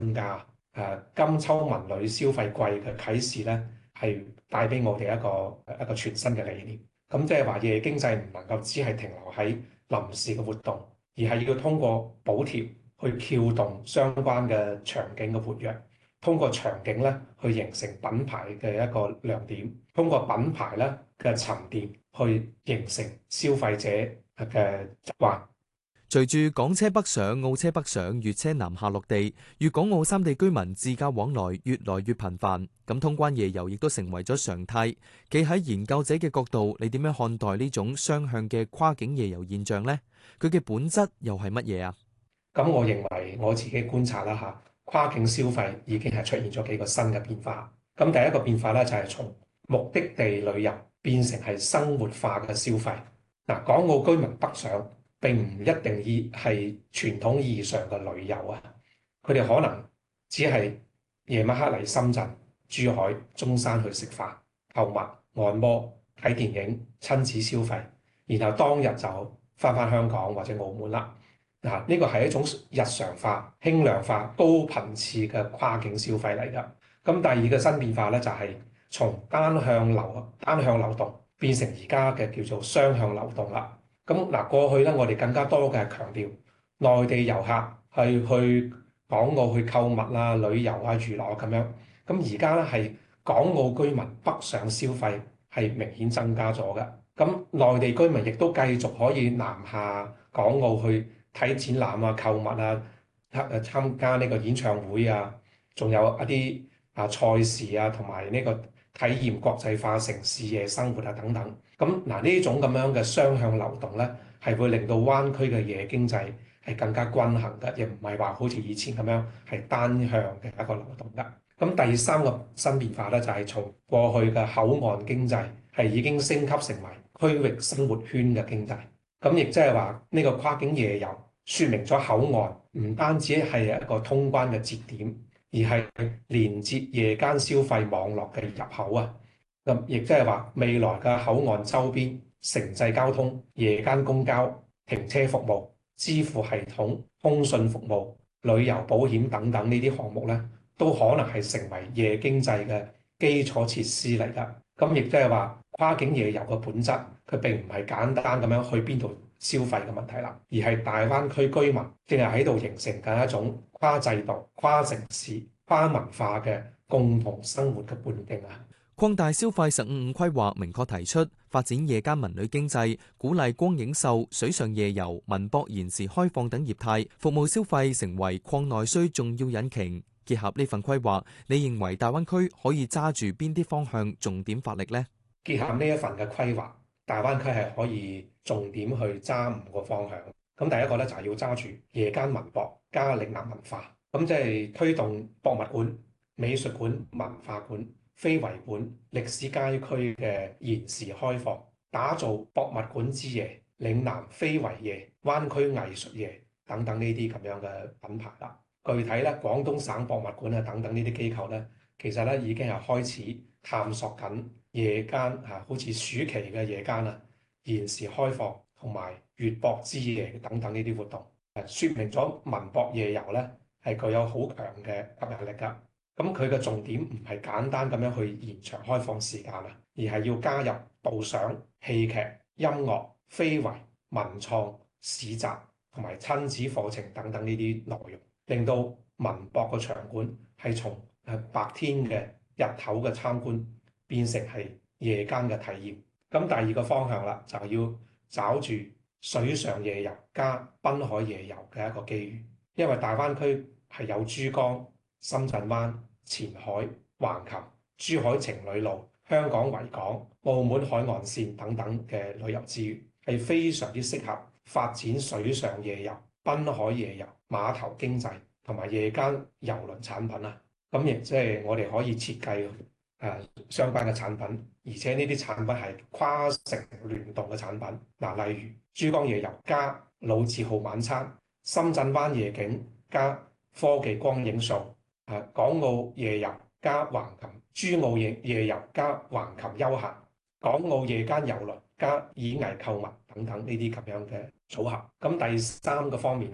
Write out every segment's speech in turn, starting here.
增加。金秋文旅消費季嘅啟示咧，係帶俾我哋一個全新嘅理念。咁即係話夜經濟唔能夠只係停留喺臨時嘅活動，而係要通過補貼去撬動相關嘅場景嘅活躍，通過場景咧去形成品牌嘅一個亮點，通過品牌咧嘅沉澱去形成消費者嘅習慣。 隨住港車北上、澳車北上、粵車南下落地，粵港澳三地居民自駕往來越來越頻繁，咁通關夜遊亦都成為咗常態。企喺研究者嘅角度，你點樣看待呢種雙向嘅跨境夜遊現象呢？佢嘅本質又係乜嘢啊？ 咁我認為我自己觀察啦嚇，跨境消費已經係出現咗幾個新嘅變化。咁第一個變化咧就係從目的地旅遊變成係生活化嘅消費。嗱，港澳居民北上並唔一定係傳統意義上嘅旅遊啊，佢哋可能只係夜晚黑嚟深圳、珠海、中山去食飯、購物、按摩、睇電影、親子消費，然後當日就翻香港或者澳門啦。嗱，呢個係一種日常化、輕量化、高頻次嘅跨境消費嚟㗎。咁第二個新變化咧，就係從單向流動變成而家嘅叫做雙向流動啦。咁嗱，過去咧，我哋更加多嘅係強調內地遊客係去港澳去購物啊、旅遊啊、娛樂咁樣。咁而家咧係港澳居民北上消費係明顯增加咗嘅。咁內地居民亦都繼續可以南下港澳去睇展覽啊、購物啊、參加呢個演唱會啊，仲有一啲賽事啊，同埋呢個體驗國際化城市夜生活啊等等。咁嗱，呢種咁樣嘅雙向流動咧，係會令到灣區嘅夜經濟係更加均衡嘅，亦唔係話好似以前咁樣係單向嘅一個流動㗎。咁第三個新變化咧，就係從過去嘅口岸經濟係已經升級成為區域生活圈嘅經濟。咁亦即係話呢個跨境夜遊，説明咗口岸唔單止係一個通關嘅節點，而係連接夜間消費網絡嘅入口啊！咁亦即係話未來嘅口岸周邊城際交通、夜間公交、停車服務、支付系統、通訊服務、旅遊保險等等呢啲項目咧，都可能係成為夜經濟嘅基礎設施嚟㗎。咁亦即係話跨境夜遊嘅本質，佢並唔係簡單咁樣去邊度消費嘅問題啦，而係大灣區居民正係喺度形成緊一種跨制度、跨城市、跨文化嘅共同生活嘅半徑啊！ 擴大消費15+5規劃明確提出發展夜間文旅經濟，鼓勵光影秀、水上夜遊、文博延時開放等業態，服務消費成為擴內需重要引擎。結合呢份規劃，你認為大灣區可以揸住邊啲方向重點發力呢？ 結合呢一份嘅規劃，大灣區係可以重點去揸5個方向。咁第一個咧就係要揸住夜間文博加嶺南文化，咁即係推動博物館、美術館、文化館、非遺館、歷史街區嘅延時開放，打造博物館之夜、嶺南非遺夜、灣區藝術夜等等呢啲咁樣嘅品牌啦。具體咧，廣東省博物館啊等等呢啲機構咧，其實咧已經係開始探索緊夜間好似暑期嘅夜間啊，延時開放同埋粵博之夜等等呢啲活動，説明咗文博夜遊咧係具有好強嘅吸引力㗎。咁佢嘅重點唔係簡單咁樣去延長開放時間啊，而係要加入導賞、戲劇、音樂、非遺、文創、市集同埋親子課程等等呢啲內容，令到文博嘅場館係從白天嘅日頭嘅參觀變成係夜間嘅體驗。咁第二個方向啦，就要找住水上夜遊加濱海夜遊嘅一個機遇，因為大灣區係有珠江、深圳灣、前海、橫琴、珠海情侶路、香港維港、澳門海岸線等等嘅旅遊資源，係非常之適合發展水上夜遊、濱海夜遊、碼頭經濟同埋夜間郵輪產品啊！咁亦即係我哋可以設計相關嘅產品，而且呢啲產品係跨城聯動嘅產品。嗱，例如珠江夜遊加老字號晚餐、深圳灣夜景加科技光影秀。港澳夜遊加橫琴，珠澳夜遊加橫琴休閒，港澳夜間郵輪加演藝購物等等呢啲咁樣嘅組合。咁第三個方面咧，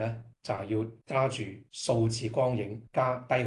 就係要揸住數字光影加低